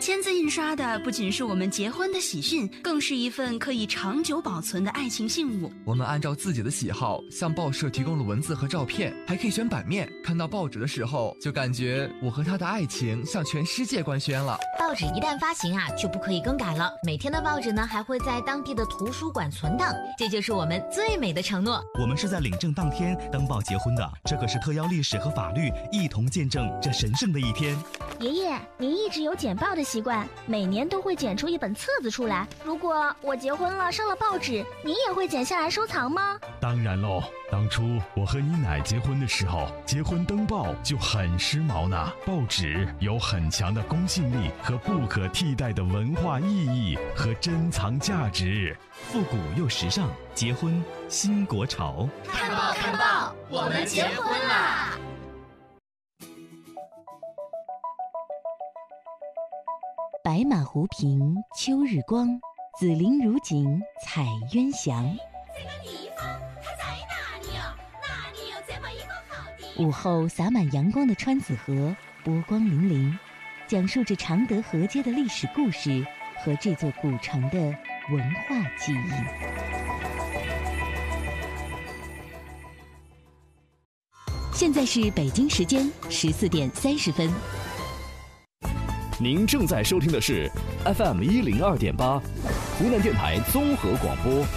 签字印刷的不仅是我们结婚的喜讯，更是一份可以长久保存的爱情信物。 我们按照自己的喜好向报社提供了文字和照片，还可以选版面。看到报纸的时候，就感觉我和他的爱情向全世界官宣了。 报纸一旦发行啊，就不可以更改了。每天的报纸呢，还会在当地的图书馆存档，这就是我们最美的承诺。 我们是在领证当天登报结婚的，这可是特邀历史和法律一同见证这神圣的一天。 爷爷，您一直有剪报的习惯，每年都会剪出一本册子出来。如果我结婚了上了报纸，您也会剪下来收藏吗？ 当然喽，当初我和你奶结婚的时候，结婚登报就很时髦呢。报纸有很强的公信力和不可替代的文化意义和珍藏价值， 复古又时尚，结婚新国潮。 看报看报，我们结婚啦！ 白马湖平秋日光，紫菱如锦彩鸳翔。 这个地方它在哪里哦？哪里有这么一个好地方？ 午后洒满阳光的川子河，波光粼粼，讲述着常德河街的历史故事和这座古城的文化记忆。现在是北京时间14点30分。 您正在收听的是 FM 102.8，湖南电台综合广播。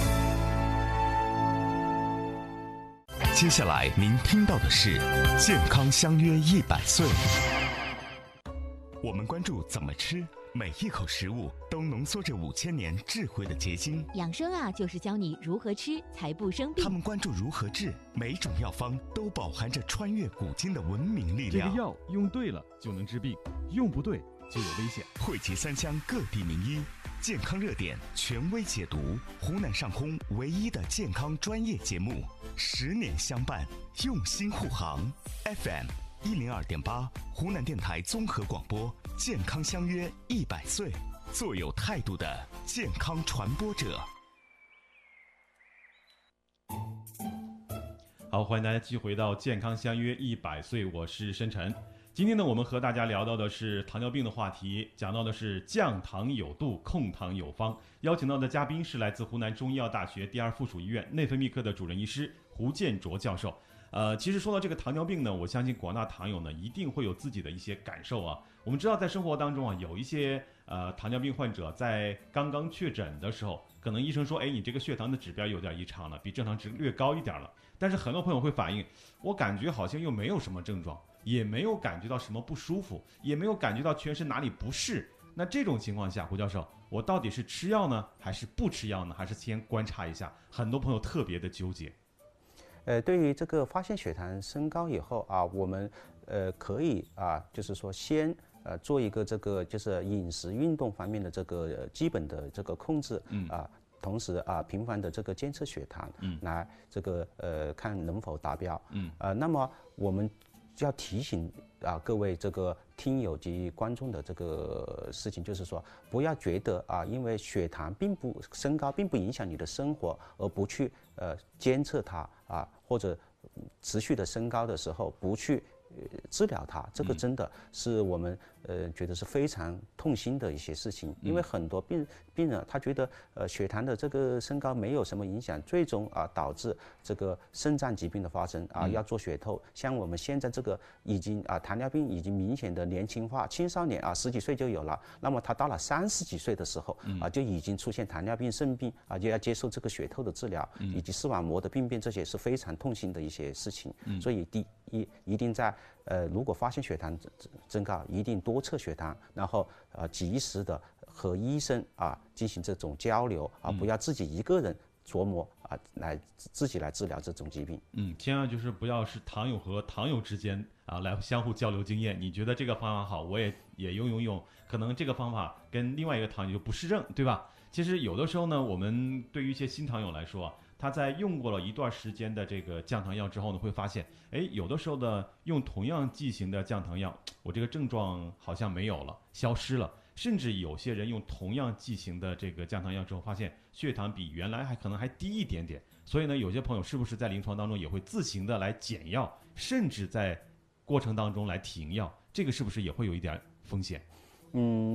接下来您听到的是健康相约100岁。我们关注怎么吃，每一口食物都浓缩着5000年智慧的结晶。 养生啊，就是教你如何吃才不生病。 他们关注如何治，每种药方都饱含着穿越古今的文明力量。 这个药用对了就能治病，用不对就有危险。 汇集三湘各地名医，健康热点权威解读，湖南上空唯一的健康专业节目，10年相伴，用心护航。FM 102.8，湖南电台综合广播，健康相约100岁，做有态度的健康传播者。 好，欢迎大家继续回到健康相约100岁，我是申晨。今天呢，我们和大家聊到的是糖尿病的话题，讲到的是降糖有度，控糖有方。邀请到的嘉宾是来自湖南中医药大学第2附属医院内分泌科的主任医师胡建卓教授。其实说到这个糖尿病呢，我相信广大糖友呢一定会有自己的一些感受啊。我们知道在生活当中啊，有一些糖尿病患者在刚刚确诊的时候，可能医生说，哎，你这个血糖的指标有点异常了，比正常值略高一点了。但是很多朋友会反映，我感觉好像又没有什么症状，也没有感觉到什么不舒服，也没有感觉到全身哪里不适。那这种情况下，胡教授，我到底是吃药呢，还是不吃药呢？还是先观察一下？很多朋友特别的纠结。 对于这个发现血糖升高以后啊，我们可以啊，就是说先做一个这个就是饮食运动方面的这个基本的这个控制啊。同时啊，频繁的这个监测血糖，来这个看能否达标。那么我们就要提醒啊各位这个听友及观众的这个事情，就是说不要觉得啊，因为血糖并不升高，并不影响你的生活，而不去监测它啊，或者持续的升高的时候不去治疗它，这个真的是我们觉得是非常痛心的一些事情，因为很多病人他觉得血糖的这个升高没有什么影响，最终啊导致这个肾脏疾病的发生啊，要做血透。像我们现在这个已经啊糖尿病已经明显的年轻化，青少年啊10几岁就有了，那么他到了30几岁的时候啊就已经出现糖尿病、肾病啊，就要接受这个血透的治疗，以及视网膜的病变，这些是非常痛心的一些事情。所以一定在如果发现血糖增高，一定多测血糖，然后及时的和医生啊进行这种交流啊，不要自己一个人琢磨啊，来自己来治疗这种疾病。 千万就是不要是糖友和糖友之间啊来相互交流经验。你觉得这个方法好，我也用，可能这个方法跟另外一个糖友就不适正，对吧？其实有的时候呢，我们对于一些新糖友来说啊，他在用过了一段时间的这个降糖药之后呢，会发现，哎，有的时候呢，用同样剂型的降糖药，我这个症状好像没有了，消失了。甚至有些人用同样剂型的这个降糖药之后，发现血糖比原来可能还低一点点。所以呢，有些朋友是不是在临床当中也会自行的来减药，甚至在过程当中来停药？这个是不是也会有一点风险？